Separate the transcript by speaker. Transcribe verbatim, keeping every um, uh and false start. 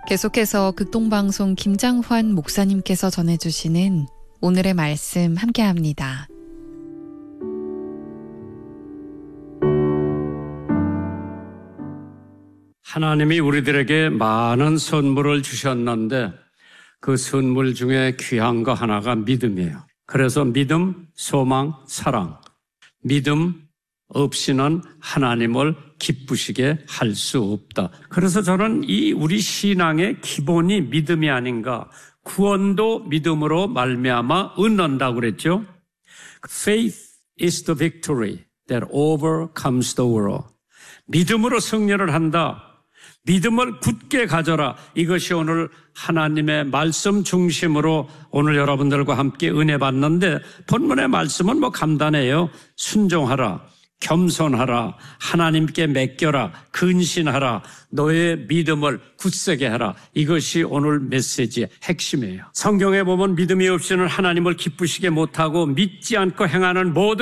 Speaker 1: 계속해서 극동방송 김장환 목사님께서 전해주시는 오늘의 말씀 함께합니다.
Speaker 2: 하나님이 우리들에게 많은 선물을 주셨는데 그 선물 중에 귀한 거 하나가 믿음이에요. 그래서 믿음, 소망, 사랑. 믿음 없이는 하나님을 기쁘시게 할 수 없다. 그래서 저는 이 우리 신앙의 기본이 믿음이 아닌가. 구원도 믿음으로 말미암아 얻는다고 그랬죠. Faith is the victory that overcomes the world. 믿음으로 승리를 한다. 믿음을 굳게 가져라. 이것이 오늘 하나님의 말씀 중심으로 오늘 여러분들과 함께 은혜 받는데 본문의 말씀은 뭐 간단해요. 순종하라. 겸손하라. 하나님께 맡겨라. 근신하라. 너의 믿음을 굳세게 하라. 이것이 오늘 메시지의 핵심이에요. 성경에 보면 믿음이 없이는 하나님을 기쁘시게 못하고 믿지 않고 행하는 모든